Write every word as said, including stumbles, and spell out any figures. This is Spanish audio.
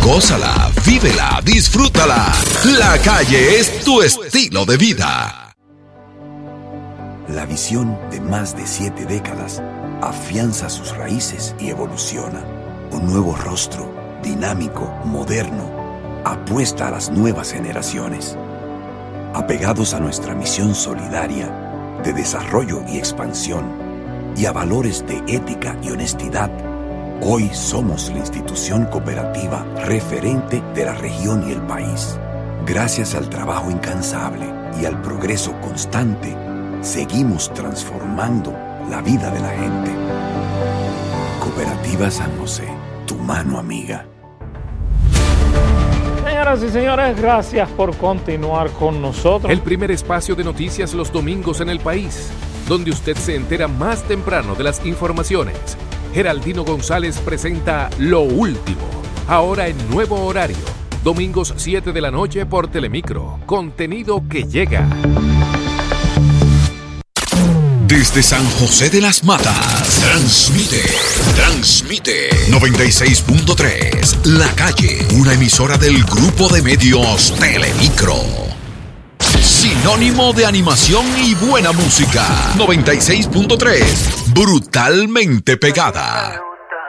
Gózala, vívela, disfrútala. La calle es tu estilo de vida. La visión de más de siete décadas afianza sus raíces y evoluciona. Un nuevo rostro, dinámico, moderno, apuesta a las nuevas generaciones. Apegados a nuestra misión solidaria de desarrollo y expansión y a valores de ética y honestidad, hoy somos la institución cooperativa referente de la región y el país. Gracias al trabajo incansable y al progreso constante, seguimos transformando la vida de la gente. Cooperativa San José, tu mano amiga. Señoras y señores, gracias por continuar con nosotros. El primer espacio de noticias los domingos en el país, donde usted se entera más temprano de las informaciones. Geraldino González presenta Lo Último, ahora en nuevo horario, domingos siete de la noche por Telemicro, contenido que llega. Desde San José de las Matas, transmite, transmite noventa y seis punto tres, La Calle, una emisora del grupo de medios Telemicro. Sinónimo de animación y buena música, noventa y seis punto tres, brutalmente pegada.